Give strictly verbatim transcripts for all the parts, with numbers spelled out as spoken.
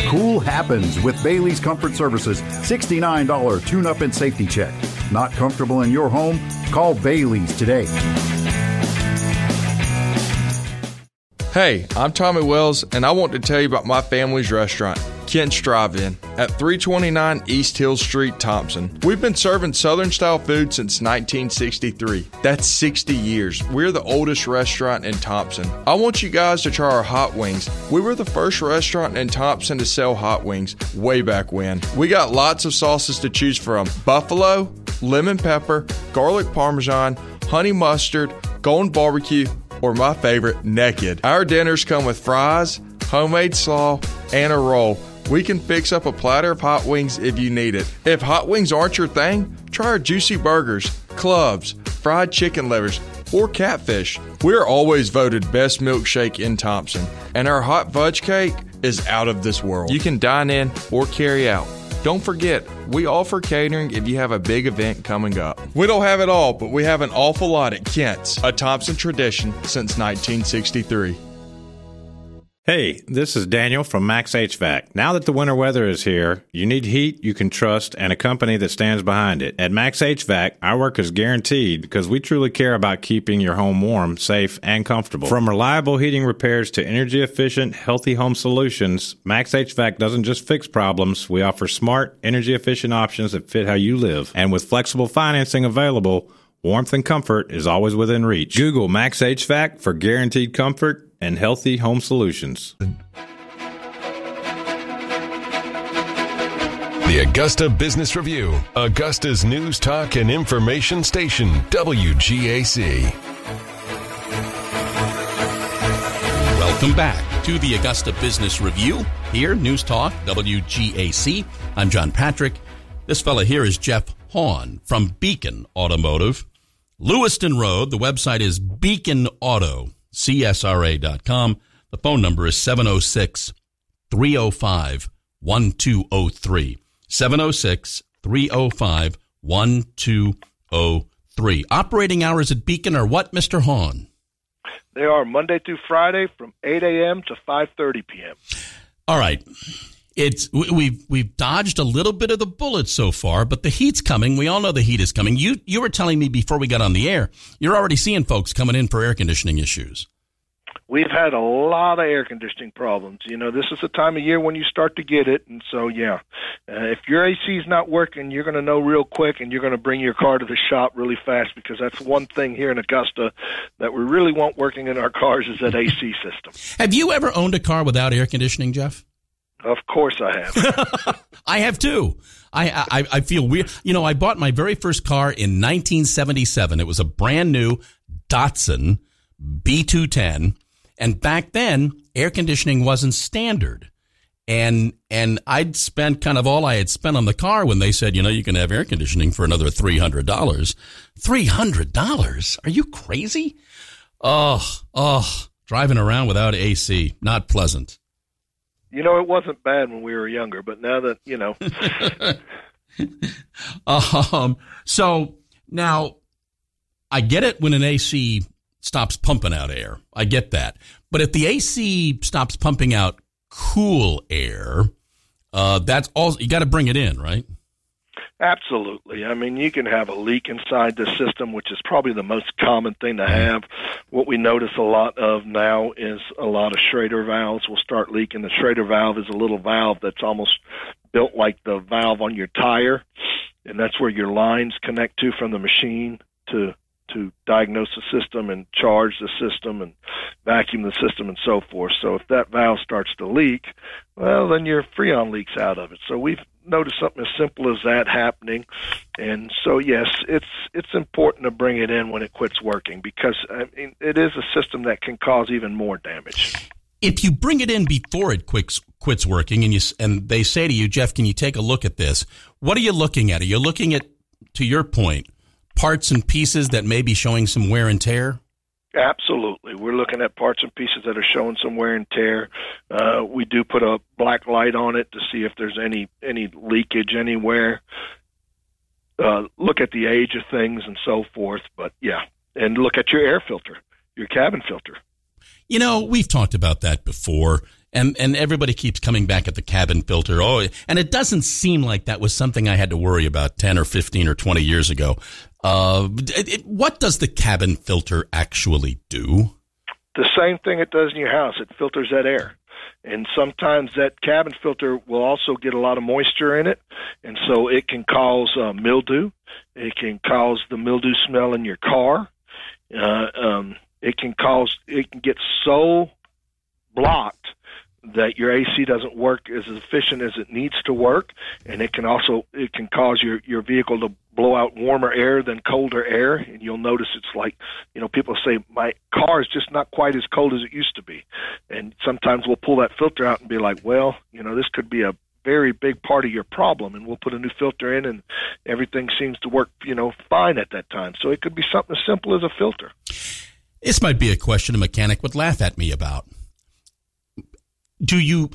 Cool happens with Bailey's Comfort Services sixty-nine dollars tune-up and safety check. Not comfortable in your home? Call Bailey's today. Hey, I'm Tommy Wells, and I want to tell you about my family's restaurant, Kent's Drive-In, at three twenty-nine East Hill Street, Thompson. We've been serving Southern-style food since nineteen sixty-three. That's sixty years. We're the oldest restaurant in Thompson. I want you guys to try our hot wings. We were the first restaurant in Thompson to sell hot wings way back when. We got lots of sauces to choose from. Buffalo, lemon pepper, garlic parmesan, honey mustard, golden barbecue, or my favorite, naked. Our dinners come with fries, homemade slaw, and a roll. We can fix up a platter of hot wings if you need it. If hot wings aren't your thing, try our juicy burgers, clubs, fried chicken livers, or catfish. We're always voted best milkshake in Thompson, and our hot fudge cake is out of this world. You can dine in or carry out. Don't forget, we offer catering if you have a big event coming up. We don't have it all, but we have an awful lot at Kent's, a Thompson tradition since nineteen sixty-three. Hey, this is Daniel from Max H V A C. Now that the winter weather is here, you need heat you can trust and a company that stands behind it. At Max H V A C, our work is guaranteed because we truly care about keeping your home warm, safe, and comfortable. From reliable heating repairs to energy-efficient, healthy home solutions, Max H V A C doesn't just fix problems. We offer smart, energy-efficient options that fit how you live. And with flexible financing available, warmth and comfort is always within reach. Google Max H V A C for guaranteed comfort and healthy home solutions. The Augusta Business Review, Augusta's news, talk, and information station, W G A C. Welcome back to the Augusta Business Review. Here, News Talk, W G A C. I'm John Patrick. This fella here is Jeff Hawn from Beacon Automotive. Lewiston Road, the website is Beacon Auto. C S R A dot com. The phone number is seven oh six, three oh five, one two oh three. seven oh six, three oh five, one two oh three. Operating hours at Beacon are what, Mister Hawn? They are Monday through Friday from eight a.m. to five thirty p.m. All right. It's we've we've dodged a little bit of the bullet so far, but the heat's coming. We all know the heat is coming. You you were telling me before we got on the air, you're already seeing folks coming in for air conditioning issues. We've had a lot of air conditioning problems. You know, this is the time of year when you start to get it, and so, yeah. Uh, if your A C is not working, you're going to know real quick, and you're going to bring your car to the shop really fast, because that's one thing here in Augusta that we really want working in our cars is that A C system. Have you ever owned a car without air conditioning, Jeff? Of course I have. I have too. I, I I feel weird. You know, I bought my very first car in nineteen seventy-seven. It was a brand new Datsun B two ten. And back then, air conditioning wasn't standard. And and I'd spent kind of all I had spent on the car when they said, you know, you can have air conditioning for another three hundred dollars. three hundred dollars? Are you crazy? Oh, oh, driving around without A C, not pleasant. You know, it wasn't bad when we were younger, but now that, you know. um, so now I get it when an A C stops pumping out air. I get that. But if the A C stops pumping out cool air, uh, that's all. You got to bring it in, right? Absolutely. I mean, you can have a leak inside the system, which is probably the most common thing to have. What we notice a lot of now is a lot of Schrader valves will start leaking. The Schrader valve is a little valve that's almost built like the valve on your tire, and that's where your lines connect to from the machine to to diagnose the system and charge the system and vacuum the system and so forth. So if that valve starts to leak, well, then your Freon leaks out of it. So we've noticed something as simple as that happening. And so, yes, it's it's important to bring it in when it quits working, because I mean, it is a system that can cause even more damage. If you bring it in before it quits, quits working and you and they say to you, Jeff, can you take a look at this? What are you looking at? Are you looking at, to your point, parts and pieces that may be showing some wear and tear? Absolutely. We're looking at parts and pieces that are showing some wear and tear. Uh, we do put a black light on it to see if there's any, any leakage anywhere. Uh, look at the age of things and so forth. But, yeah, and look at your air filter, your cabin filter. You know, we've talked about that before. And and everybody keeps coming back at the cabin filter. Oh, and it doesn't seem like that was something I had to worry about ten or fifteen or twenty years ago. Uh, it, it, what does the cabin filter actually do? The same thing it does in your house. It filters that air. And sometimes that cabin filter will also get a lot of moisture in it, and so it can cause uh, mildew. It can cause the mildew smell in your car. Uh, um, it can cause it can get so blocked that your A C doesn't work as efficient as it needs to work, and it can also it can cause your, your vehicle to blow out warmer air than colder air, and you'll notice it's like, you know, people say, my car is just not quite as cold as it used to be. And sometimes we'll pull that filter out and be like, well, you know, this could be a very big part of your problem, and we'll put a new filter in, and everything seems to work, you know, fine at that time. So it could be something as simple as a filter. This might be a question a mechanic would laugh at me about. Do you,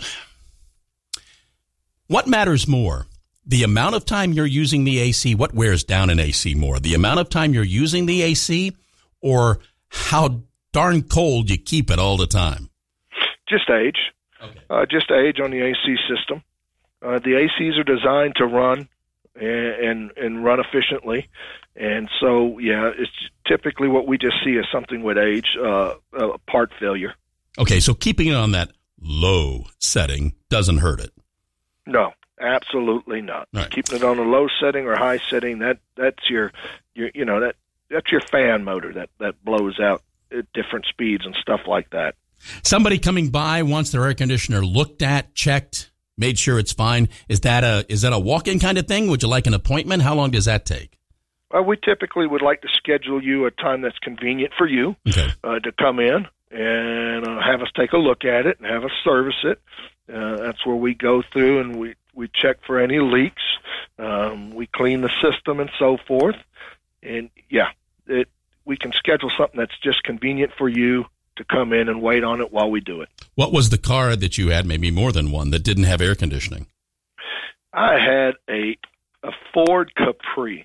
what matters more? The amount of time you're using the A C, what wears down an A C more? The amount of time you're using the A C, or how darn cold you keep it all the time? Just age. Okay. Uh, just age on the A C system. Uh, the A Cs are designed to run and, and, and run efficiently. And so, yeah, it's typically what we just see is something with age, uh, uh, part failure. Okay, so keeping it on that low setting doesn't hurt it. No, absolutely not. Right. Keeping it on a low setting or high setting, that that's your, your you know, that that's your fan motor that, that blows out at different speeds and stuff like that. Somebody coming by wants their air conditioner looked at, checked, made sure it's fine. Is that a is that a walk-in kind of thing? Would you like an appointment? How long does that take? Well, we typically would like to schedule you a time that's convenient for you okay. uh, to come in and uh, have us take a look at it and have us service it. Uh, that's where we go through and we, we check for any leaks. Um, we clean the system and so forth. And, yeah, it, we can schedule something that's just convenient for you to come in and wait on it while we do it. What was the car that you had, maybe more than one, that didn't have air conditioning? I had a a Ford Capri.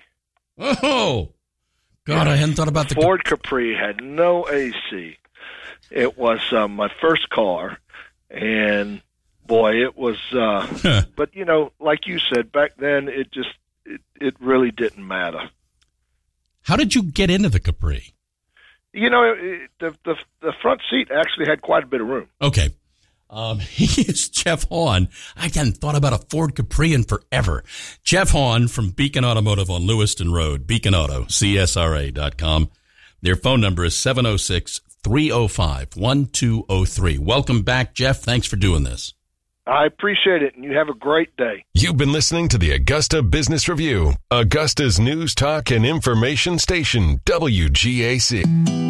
Oh, God, yeah. I hadn't thought about the Ford Capri had no A C. It was uh, my first car, and boy, it was. Uh, huh. But you know, like you said, back then it just it, it really didn't matter. How did you get into the Capri? You know, it, the, the the front seat actually had quite a bit of room. Okay. Um, he is Jeff Hahn. I hadn't thought about a Ford Capri in forever. Jeff Hahn from Beacon Automotive on Lewiston Road, Beacon Auto, C S R A dot com. Their phone number is seven oh six, three oh five, one two oh three. Welcome back, Jeff. Thanks for doing this. I appreciate it, and you have a great day. You've been listening to the Augusta Business Review, Augusta's news, talk, and information station, W G A C.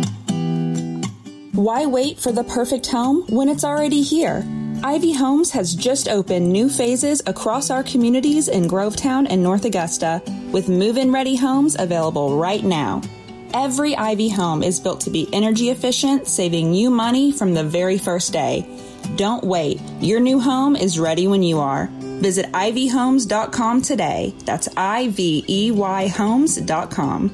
Why wait for the perfect home when it's already here? Ivy Homes has just opened new phases across our communities in Grovetown and North Augusta, with move-in ready homes available right now. Every Ivy home is built to be energy efficient, saving you money from the very first day. Don't wait. Your new home is ready when you are. Visit ivy homes dot com today. That's I V E Y homes dot com.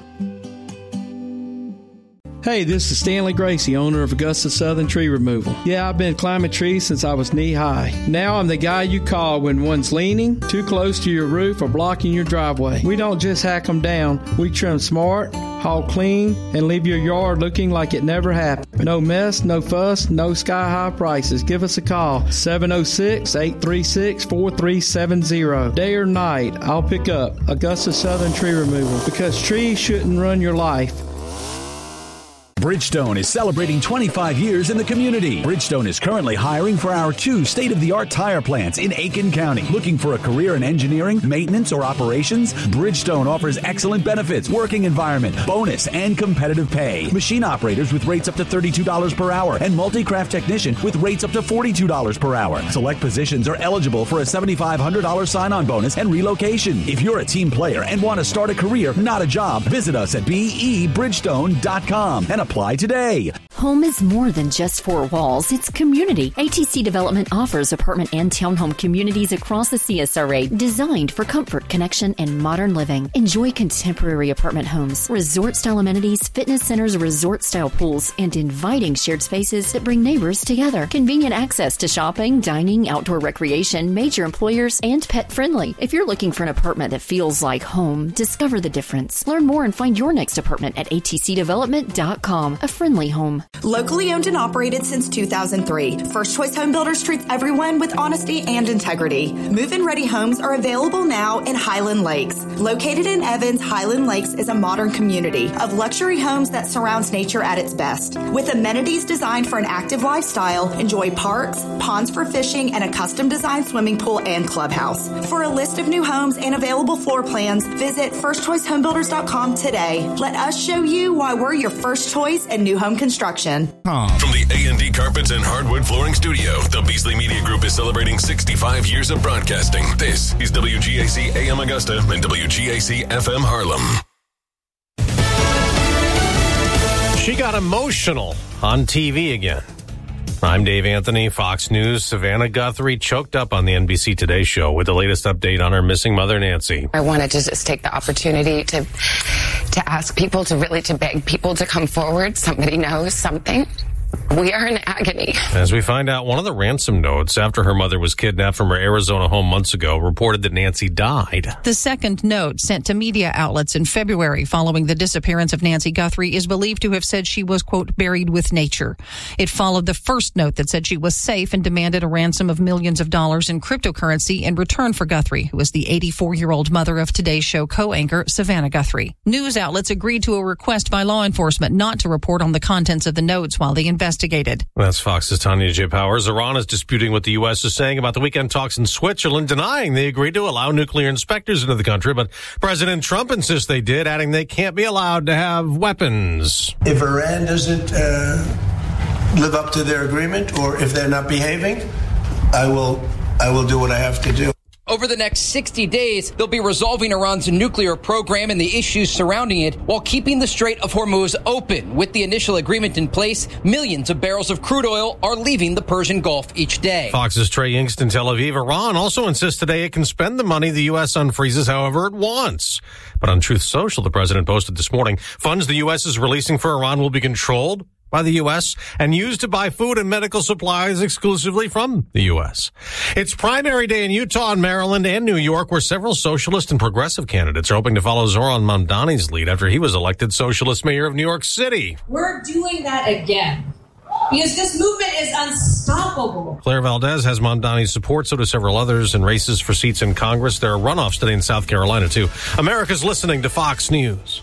Hey, this is Stanley Gracie, owner of Augusta Southern Tree Removal. Yeah, I've been climbing trees since I was knee-high. Now I'm the guy you call when one's leaning, too close to your roof, or blocking your driveway. We don't just hack them down. We trim smart, haul clean, and leave your yard looking like it never happened. No mess, no fuss, no sky-high prices. Give us a call, seven oh six, eight three six, four three seven zero. Day or night, I'll pick up Augusta Southern Tree Removal, because trees shouldn't run your life. Bridgestone is celebrating twenty-five years in the community. Bridgestone is currently hiring for our two state-of-the-art tire plants in Aiken County. Looking for a career in engineering, maintenance, or operations? Bridgestone offers excellent benefits, working environment, bonus, and competitive pay. Machine operators with rates up to thirty-two dollars per hour and multi-craft technician with rates up to forty-two dollars per hour. Select positions are eligible for a seven thousand five hundred dollars sign-on bonus and relocation. If you're a team player and want to start a career, not a job, visit us at B E Bridgestone dot com and apply today. Home is more than just four walls. It's community. A T C Development offers apartment and townhome communities across the C S R A designed for comfort, connection, and modern living. Enjoy contemporary apartment homes, resort-style amenities, fitness centers, resort-style pools, and inviting shared spaces that bring neighbors together. Convenient access to shopping, dining, outdoor recreation, major employers, and pet-friendly. If you're looking for an apartment that feels like home, discover the difference. Learn more and find your next apartment at A T C development dot com. A friendly home. Locally owned and operated since two thousand three, First Choice Home Builders treats everyone with honesty and integrity. Move-in ready homes are available now in Highland Lakes. Located in Evans, Highland Lakes is a modern community of luxury homes that surrounds nature at its best. With amenities designed for an active lifestyle, enjoy parks, ponds for fishing, and a custom-designed swimming pool and clubhouse. For a list of new homes and available floor plans, visit first choice home builders dot com today. Let us show you why we're your first choice in new home construction. From the A and D Carpets and Hardwood Flooring Studio, the Beasley Media Group is celebrating sixty-five years of broadcasting. This is W G A C A M Augusta and W G A C F M Harlem. She got emotional on T V again. I'm Dave Anthony, Fox News. Savannah Guthrie choked up on the N B C Today show with the latest update on her missing mother, Nancy. I wanted to just take the opportunity to to ask people to really to beg people to come forward. Somebody knows something. We are in agony. As we find out, one of the ransom notes after her mother was kidnapped from her Arizona home months ago reported that Nancy died. The second note sent to media outlets in February following the disappearance of Nancy Guthrie is believed to have said she was, quote, buried with nature. It followed the first note that said she was safe and demanded a ransom of millions of dollars in cryptocurrency in return for Guthrie, who was the eighty-four-year-old mother of Today's Show co-anchor Savannah Guthrie. News outlets agreed to a request by law enforcement not to report on the contents of the notes while they investigated. That's Fox's Tanya J. Powers. Iran is disputing what the U S is saying about the weekend talks in Switzerland, denying they agreed to allow nuclear inspectors into the country, but President Trump insists they did, adding they can't be allowed to have weapons. If Iran doesn't uh, live up to their agreement, or if they're not behaving, I will, I will do what I have to do. Over the next sixty days, they'll be resolving Iran's nuclear program and the issues surrounding it while keeping the Strait of Hormuz open. With the initial agreement in place, millions of barrels of crude oil are leaving the Persian Gulf each day. Fox's Trey Yingst in Tel Aviv. Iran also insists today it can spend the money the U S unfreezes however it wants. But on Truth Social, the president posted this morning, funds the U S is releasing for Iran will be controlled by the U S and used to buy food and medical supplies exclusively from the U S. It's primary day in Utah and Maryland and New York, where several socialist and progressive candidates are hoping to follow Zoran Mamdani's lead after he was elected socialist mayor of New York City. We're doing that again because this movement is unstoppable. Claire Valdez has Mamdani's support, so do several others in races for seats in Congress. There are runoffs today in South Carolina, too. America's listening to Fox News.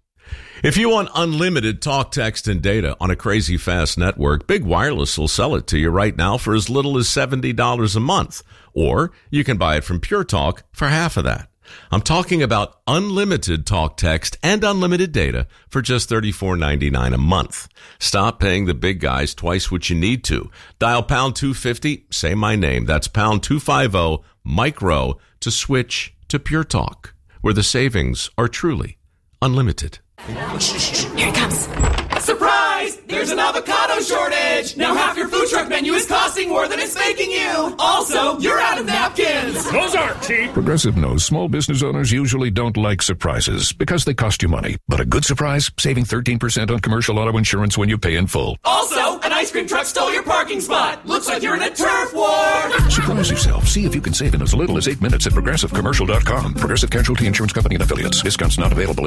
If you want unlimited talk, text, and data on a crazy fast network, Big Wireless will sell it to you right now for as little as seventy dollars a month. Or you can buy it from Pure Talk for half of that. I'm talking about unlimited talk, text, and unlimited data for just thirty-four ninety-nine a month. Stop paying the big guys twice what you need to. Dial pound two fifty, say my name. That's pound two fifty, micro, to switch to Pure Talk, where the savings are truly unlimited. Here it comes. Surprise! There's an avocado shortage! Now half your food truck menu is costing more than it's making you! Also, you're out of napkins! Those aren't cheap! Progressive knows small business owners usually don't like surprises because they cost you money. But a good surprise, saving thirteen percent on commercial auto insurance when you pay in full. Also, an ice cream truck stole your parking spot! Looks like you're in a turf war! Surprise yourself. See if you can save in as little as eight minutes at progressive commercial dot com. Progressive Casualty Insurance Company and Affiliates. Discounts not available.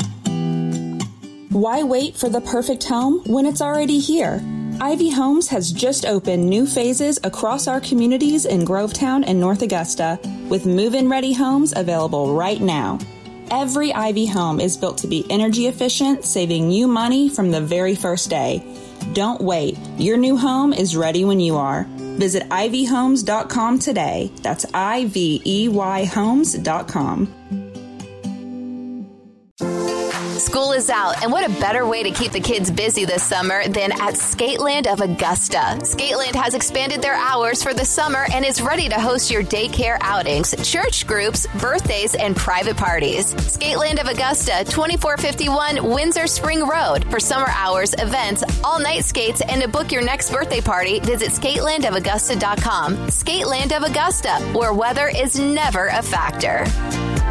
Why wait for the perfect home when it's already here? Ivy Homes has just opened new phases across our communities in Grovetown and North Augusta, with move-in ready homes available right now. Every Ivy home is built to be energy efficient, saving you money from the very first day. Don't wait. Your new home is ready when you are. Visit ivy homes dot com today. That's I V E Y homes dot com. School is out, and what a better way to keep the kids busy this summer than at Skateland of Augusta. Skateland has expanded their hours for the summer and is ready to host your daycare outings, church groups, birthdays, and private parties. Skateland of Augusta, twenty-four fifty-one Windsor Spring Road. For summer hours, events, all-night skates, and to book your next birthday party, visit skateland of augusta dot com. Skateland of Augusta, where weather is never a factor.